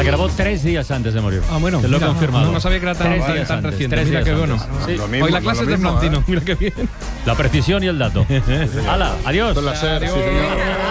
La grabó 3 días antes de morir. Ah, bueno. Te lo he mira, confirmado. No sabía que era tan, 3 días tan antes, reciente. 3 Mira días qué bueno. antes. Sí. Lo mismo, Hoy la clase es de lo mismo, Florentino. Mira qué bien. La precisión y el dato. ¡Hala! ¡Adiós! Con la SER, sí, señor.